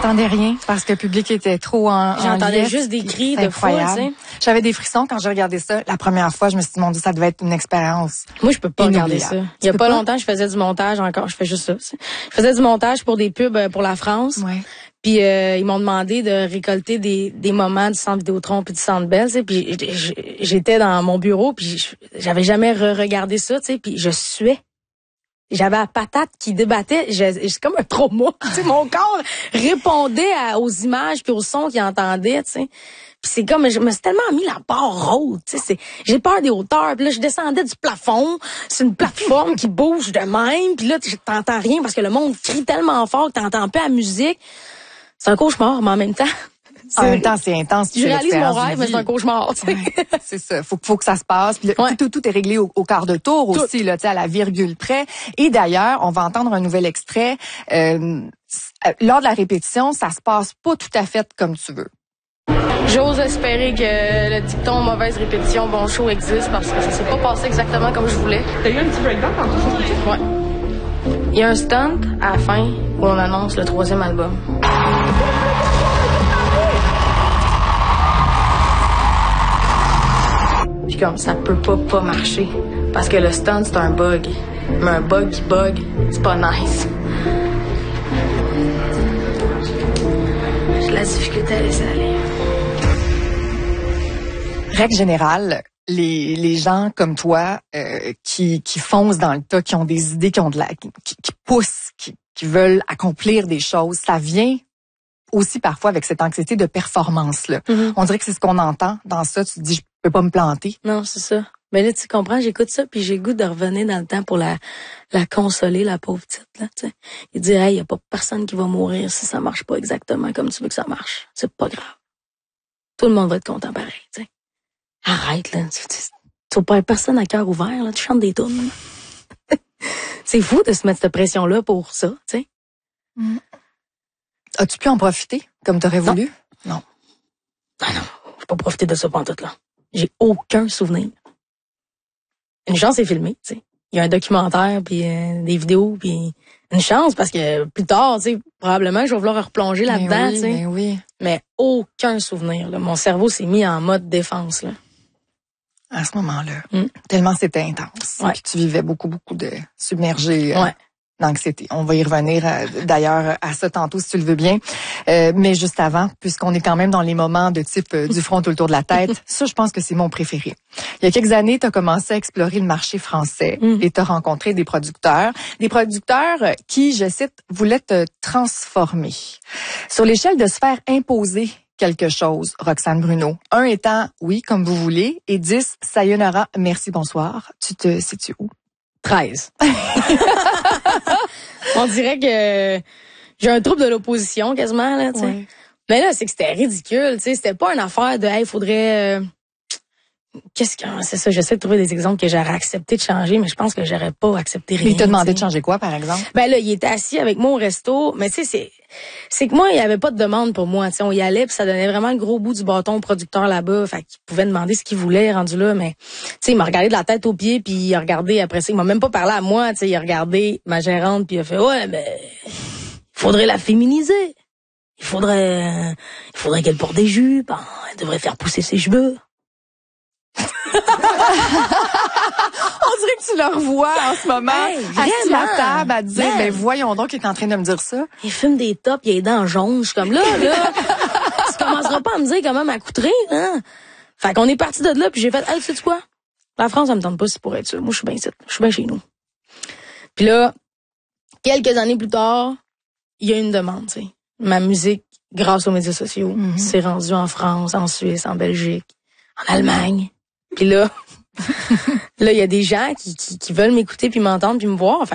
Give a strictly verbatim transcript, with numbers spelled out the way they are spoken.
J'entendais rien parce que le public était trop en J'entendais en juste des cris de foule, tu sais. J'avais des frissons quand j'ai regardé ça. La première fois, je me suis dit, mon Dieu, ça devait être une expérience. Moi, je peux pas regarder ça. Il y a pas, pas longtemps, je faisais du montage encore. Je fais juste ça. T'sais. Je faisais du montage pour des pubs pour la France. Ouais. Puis euh, ils m'ont demandé de récolter des, des moments du Centre Vidéotron puis du Centre Bell, tu sais. Puis j'étais dans mon bureau, puis j'avais jamais re-regardé ça, tu sais. Puis je suais. J'avais la patate qui débattait. C'est comme un trauma. Tu sais, mon corps répondait à, aux images puis aux sons qu'il entendait, tu sais. Puis c'est comme, je me suis tellement mis la barre haute, tu sais. J'ai peur des hauteurs. Puis là, je descendais du plafond. C'est une plateforme qui bouge de même. Puis là, t'entends rien parce que le monde crie tellement fort que t'entends pas la musique. C'est un cauchemar, mais en même temps... En même temps, c'est intense. Je réalise mon rêve, mais c'est un cauchemar. Tu sais. Ouais, c'est ça. Faut, faut que ça se passe. Puis là, ouais. tout, tout, tout est réglé au, au quart de tour tout. aussi, là, tu sais, à la virgule près. Et d'ailleurs, on va entendre un nouvel extrait. Euh, lors de la répétition, ça se passe pas tout à fait comme tu veux. J'ose espérer que le dicton mauvaise répétition, bon show existe parce que ça s'est pas passé exactement comme je voulais. T'as eu un petit breakdown quand tout ça sorti? Ouais. Il y a un stunt à la fin où on annonce le troisième album. Puis comme ça peut pas pas marcher parce que le stunt c'est un bug, mais un bug qui bug c'est pas nice. J'ai la difficulté à laisser aller. Règle générale, les les gens comme toi euh, qui qui foncent dans le tas, qui ont des idées, qui ont de la qui, qui poussent, qui qui veulent accomplir des choses, ça vient aussi parfois avec cette anxiété de performance là. Mm-hmm. On dirait que c'est ce qu'on entend dans ça. Tu te dis je peux pas me planter. Non, c'est ça. Mais là, tu comprends, j'écoute ça, puis j'ai le goût de revenir dans le temps pour la la consoler, la pauvre petite, là, tu sais. Et dire, hey, y a pas personne qui va mourir si ça marche pas exactement comme tu veux que ça marche. C'est pas grave. Tout le monde va être content pareil, tu sais. Arrête, là. Tu, tu, tu vas pas être personne à cœur ouvert, là. Tu chantes des tunes. C'est fou de se mettre cette pression-là pour ça, tu sais. Mm. As-tu pu en profiter comme t'aurais voulu? Non. Ah non, j'ai pas profité de ça pantoute, là. J'ai aucun souvenir. Une chance, c'est filmé, tu sais. Il y a un documentaire, puis euh, des vidéos, puis une chance, parce que plus tard, tu sais, probablement, je vais vouloir replonger là-dedans, oui, tu sais. Mais oui. Mais aucun souvenir, là. Mon cerveau s'est mis en mode défense, là. À ce moment-là. Mm. Tellement c'était intense. Ouais. Puis tu vivais beaucoup, beaucoup de submergé. Euh, ouais. L'anxiété. On va y revenir euh, d'ailleurs à ça tantôt si tu le veux bien. Euh, mais juste avant, puisqu'on est quand même dans les moments de type euh, du front tout le tour de la tête, ça je pense que c'est mon préféré. Il y a quelques années, tu as commencé à explorer le marché français mm. et tu as rencontré des producteurs, des producteurs qui, je cite, voulaient te transformer. Sur l'échelle de se faire imposer quelque chose, Roxane Bruno. Un étant oui, comme vous voulez, et dix, sayonara, merci, bonsoir. Tu te situes où? treize. On dirait que j'ai un trouble de l'opposition quasiment, là, tu sais. Ouais. Mais là, c'est que c'était ridicule, tu sais. C'était pas une affaire de, hey, il faudrait... Euh... Qu'est-ce que... C'est ça, j'essaie de trouver des exemples que j'aurais accepté de changer, mais je pense que j'aurais pas accepté rien. Il t'a demandé t'sais. de changer quoi, par exemple? Ben là, il était assis avec moi au resto, mais tu sais, c'est... C'est que moi, il y avait pas de demande pour moi, tu sais. On y allait, puis ça donnait vraiment le gros bout du bâton au producteur là-bas, fait qu'il pouvait demander ce qu'il voulait, rendu là, mais... Tu sais, il m'a regardé de la tête aux pieds, puis il a regardé après ça. Il m'a même pas parlé à moi, tu sais. Il a regardé ma gérante, puis il a fait « Ouais, mais... il faudrait la féminiser. Il faudrait... Il faudrait qu'elle porte des jupes. Ben, elle devrait faire pousser ses cheveux. » On dirait que tu le revois en ce moment, hey, assis à la table à dire, ben, ben voyons donc, il est en train de me dire ça. Il fume des tops, il a les dents jaunes. Je suis comme là, là, tu commenceras pas à me dire comment m'accoutrer, hein. Fait qu'on est parti de là, puis j'ai fait, hey, tu sais quoi? La France, ça me tente pas si pour être sûr. Moi, je suis bien ici. Je suis bien chez nous. Puis là, quelques années plus tard, il y a une demande, tu sais. Ma musique, grâce aux médias sociaux, mm-hmm. s'est rendue en France, en Suisse, en Belgique, en Allemagne. Puis là, là, il y a des gens qui, qui, qui veulent m'écouter puis m'entendre puis me voir. Fait